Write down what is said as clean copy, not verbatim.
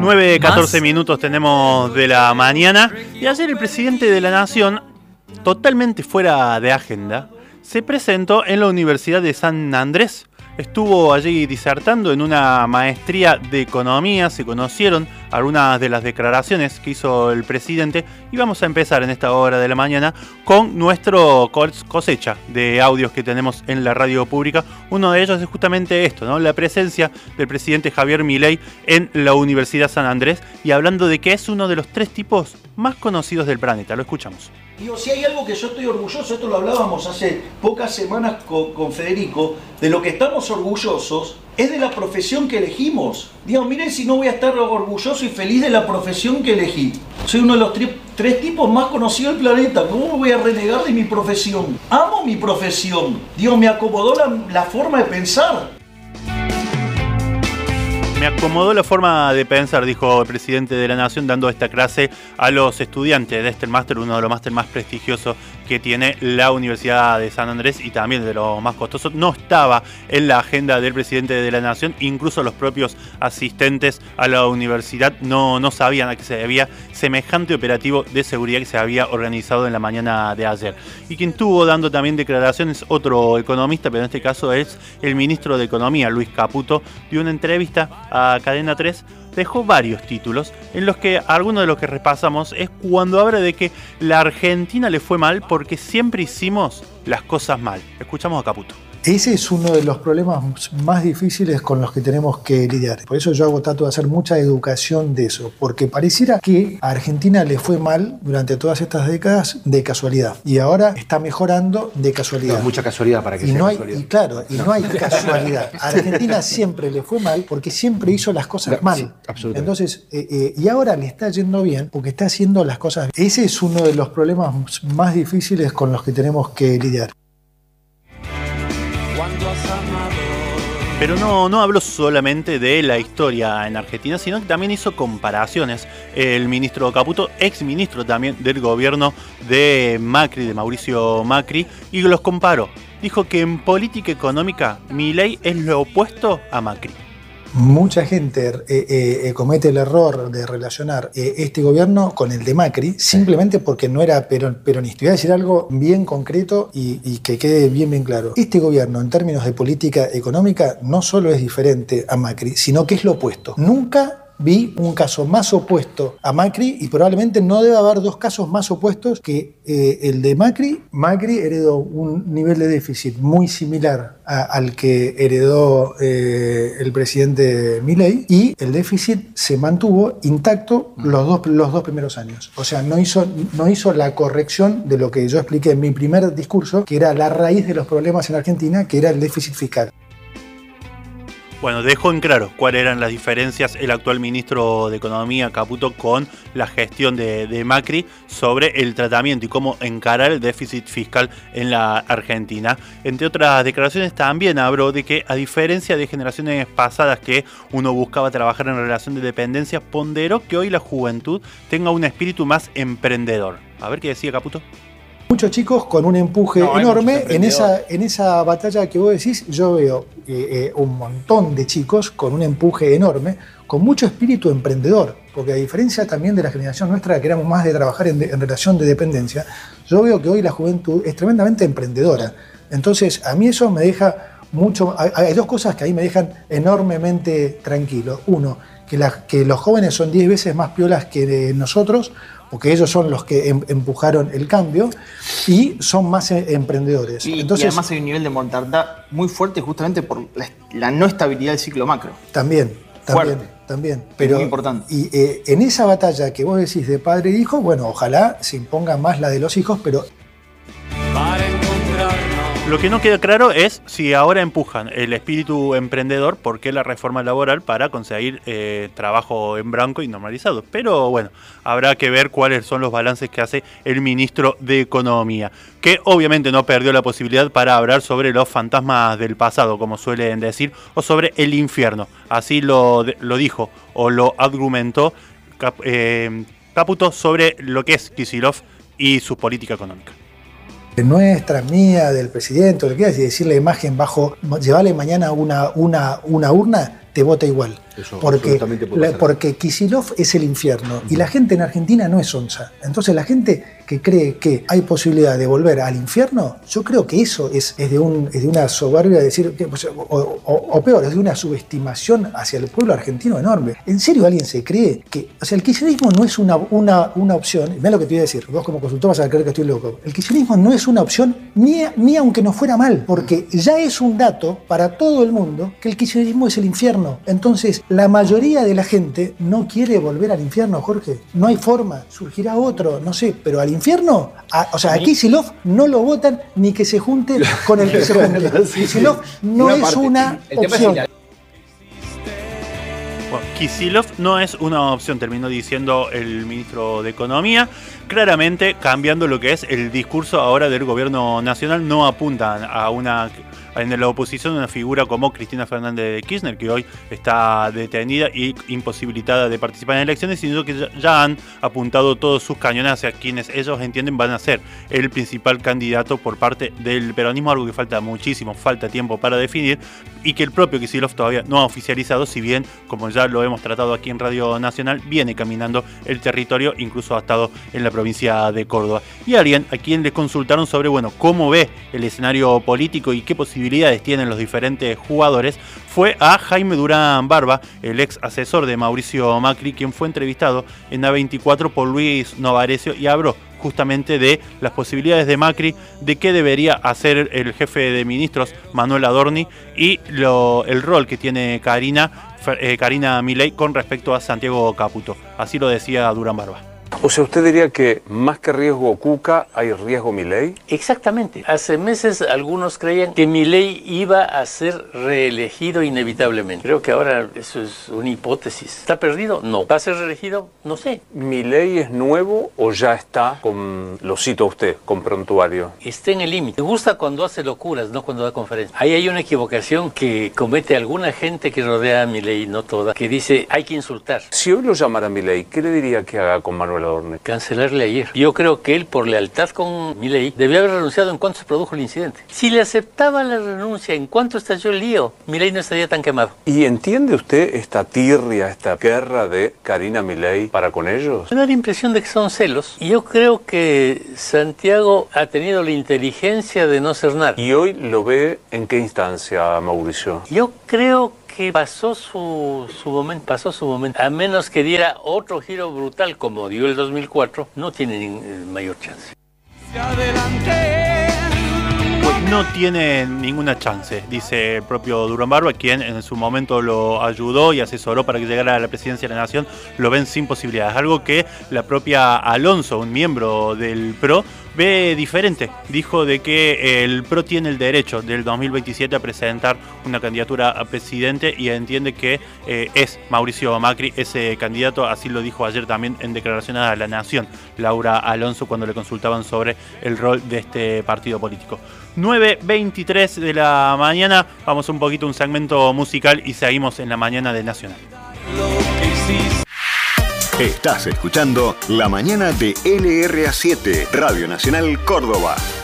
9:14 minutos tenemos de la mañana. Y ayer el presidente de la Nación, totalmente fuera de agenda, se presentó en la Universidad de San Andrés. Estuvo allí disertando en una maestría de economía. Se conocieron algunas de las declaraciones que hizo el presidente y vamos a empezar en esta hora de la mañana con nuestro cosecha de audios que tenemos en la radio pública. Uno de ellos es justamente esto, ¿no? La presencia del presidente Javier Milei en la Universidad San Andrés y hablando de que es uno de los 3 tipos más conocidos del planeta. Lo escuchamos. Digo, si hay algo que yo estoy orgulloso, esto lo hablábamos hace pocas semanas con Federico, de lo que estamos orgullosos es de la profesión que elegimos. Digo, miren si no voy a estar orgulloso y feliz de la profesión que elegí. Soy uno de los 3 tipos más conocidos del planeta. ¿Cómo voy a renegar de mi profesión? Amo mi profesión. Digo, me acomodó la forma de pensar. Me acomodó la forma de pensar, dijo el presidente de la Nación, dando esta clase a los estudiantes de este máster, uno de los másteres más prestigiosos que tiene la Universidad de San Andrés y también de los más costosos. No estaba en la agenda del presidente de la Nación, incluso los propios asistentes a la universidad no sabían a qué se debía semejante operativo de seguridad que se había organizado en la mañana de ayer. Y quien estuvo dando también declaraciones, otro economista, pero en este caso es el ministro de Economía, Luis Caputo, dio una entrevista a Cadena 3, dejó varios títulos en los que algunos de los que repasamos es cuando habla de que la Argentina le fue mal porque siempre hicimos las cosas mal. Escuchamos a Caputo. Ese es uno de los problemas más difíciles con los que tenemos que lidiar. Por eso yo trato de hacer mucha educación de eso, porque pareciera que a Argentina le fue mal durante todas estas décadas de casualidad y ahora está mejorando de casualidad. No, mucha casualidad para que sea casualidad. Y claro, no hay casualidad. A Argentina siempre le fue mal porque siempre hizo las cosas mal. Sí, absolutamente. Entonces, y ahora le está yendo bien porque está haciendo las cosas bien. Ese es uno de los problemas más difíciles con los que tenemos que lidiar. Pero no habló solamente de la historia en Argentina, sino que también hizo comparaciones. El ministro Caputo, ex ministro también del gobierno de Macri, de Mauricio Macri, y los comparó. Dijo que en política económica Milei es lo opuesto a Macri. Mucha gente comete el error de relacionar este gobierno con el de Macri simplemente porque no era peronista. Voy a decir algo bien concreto y que quede bien claro. Este gobierno, en términos de política económica, no solo es diferente a Macri, sino que es lo opuesto. Nunca vi un caso más opuesto a Macri y probablemente no debe haber 2 casos más opuestos que el de Macri. Macri heredó un nivel de déficit muy similar al que heredó el presidente Milei y el déficit se mantuvo intacto los dos primeros años. O sea, no hizo la corrección de lo que yo expliqué en mi primer discurso, que era la raíz de los problemas en Argentina, que era el déficit fiscal. Bueno, dejó en claro cuáles eran las diferencias el actual ministro de Economía, Caputo, con la gestión de Macri sobre el tratamiento y cómo encarar el déficit fiscal en la Argentina. Entre otras declaraciones también habló de que, a diferencia de generaciones pasadas que uno buscaba trabajar en relación de dependencia, ponderó que hoy la juventud tenga un espíritu más emprendedor. A ver qué decía Caputo. Muchos chicos con un empuje enorme. En esa batalla que vos decís, yo veo un montón de chicos con un empuje enorme, con mucho espíritu emprendedor, porque a diferencia también de la generación nuestra, que éramos más de trabajar en relación de dependencia, yo veo que hoy la juventud es tremendamente emprendedora. Entonces, a mí eso me deja mucho. Hay 2 cosas que ahí me dejan enormemente tranquilo. Uno, que los jóvenes son 10 veces más piolas que nosotros, porque ellos son los que empujaron el cambio y son más emprendedores. Entonces, y además hay un nivel de mortandad muy fuerte justamente por la no estabilidad del ciclo macro. También. Pero, muy importante. Y en esa batalla que vos decís de padre e hijo, bueno, ojalá se imponga más la de los hijos, pero... Lo que no queda claro es si ahora empujan el espíritu emprendedor, ¿por qué la reforma laboral para conseguir trabajo en blanco y normalizado? Pero bueno, habrá que ver cuáles son los balances que hace el ministro de Economía, que obviamente no perdió la posibilidad para hablar sobre los fantasmas del pasado, como suelen decir, o sobre el infierno. Así lo dijo o lo argumentó Caputo sobre lo que es Kicillof y su política económica. Nuestra, mía, del presidente, lo que quieras, y decir la imagen llevarle mañana una urna, te vota igual. Eso Porque, absolutamente puede pasar. porque Kicillof es el infierno y la gente en Argentina no es sonsa. Entonces la gente que cree que hay posibilidad de volver al infierno, yo creo que eso es de una soberbia, decir, o peor, es de una subestimación hacia el pueblo argentino enorme. ¿En serio alguien se cree que, o sea, el kirchnerismo no es una opción? Mirá lo que te voy a decir, vos como consultor vas a creer que estoy loco. El kirchnerismo no es una opción ni aunque nos fuera mal, porque ya es un dato para todo el mundo que el kirchnerismo es el infierno. Entonces, la mayoría de la gente no quiere volver al infierno, Jorge. No hay forma, surgirá otro, no sé, pero al infierno, o sea, a Kicillof no lo votan ni que se junte con el que se junte. Kicillof no es una opción. Bueno, Kicillof no es una opción, terminó diciendo el ministro de Economía, claramente cambiando lo que es el discurso ahora del gobierno nacional. No apuntan a en la oposición una figura como Cristina Fernández de Kirchner, que hoy está detenida y imposibilitada de participar en elecciones, sino que ya han apuntado todos sus cañones hacia quienes ellos entienden van a ser el principal candidato por parte del peronismo, algo que falta muchísimo, falta tiempo para definir, y que el propio Kicillof todavía no ha oficializado, si bien, como ya lo hemos tratado aquí en Radio Nacional, viene caminando el territorio, incluso ha estado en la provincia de Córdoba. Y alguien a quien le consultaron sobre, bueno, cómo ve el escenario político y qué posibilidades tienen los diferentes jugadores, fue a Jaime Durán Barba, el ex asesor de Mauricio Macri, quien fue entrevistado en A24 por Luis Novarecio y habló justamente de las posibilidades de Macri, de qué debería hacer el jefe de ministros, Manuel Adorni, y el rol que tiene Karina Milei con respecto a Santiago Caputo. Así lo decía Durán Barba. O sea, ¿usted diría que más que riesgo Cuca, hay riesgo Milei? Exactamente. Hace meses algunos creían que Milei iba a ser reelegido inevitablemente. Creo que ahora eso es una hipótesis. ¿Está perdido? No. ¿Va a ser reelegido? No sé. ¿Milei es nuevo o ya está con, lo cito a usted, con prontuario? Está en el límite. Me gusta cuando hace locuras, no cuando da conferencias. Ahí hay una equivocación que comete alguna gente que rodea a Milei, no toda, que dice hay que insultar. Si hoy lo llamara Milei, ¿qué le diría que haga con Manuel Adorni? Cancelarle ayer. Yo creo que él, por lealtad con Milei, debió haber renunciado en cuanto se produjo el incidente. Si le aceptaba la renuncia en cuanto estalló el lío, Milei no estaría tan quemado. ¿Y entiende usted esta tirria, esta guerra de Karina Milei para con ellos? Me da la impresión de que son celos. Y yo creo que Santiago ha tenido la inteligencia de no ser nada. ¿Y hoy lo ve en qué instancia, Mauricio? Yo creo que pasó su momento, a menos que diera otro giro brutal como dio el 2004, no tiene mayor chance. Pues no tiene ninguna chance, dice el propio Durán Barba, quien en su momento lo ayudó y asesoró para que llegara a la presidencia de la Nación. Lo ven sin posibilidades, algo que la propia Alonso, un miembro del PRO, ve diferente. Dijo de que el PRO tiene el derecho del 2027 a presentar una candidatura a presidente y entiende que es Mauricio Macri ese candidato. Así lo dijo ayer también en declaraciones a La Nación Laura Alonso cuando le consultaban sobre el rol de este partido político. 9:23 de la mañana, vamos un poquito a un segmento musical y seguimos en la mañana de Nacional. Estás escuchando La Mañana de LRA7, Radio Nacional Córdoba.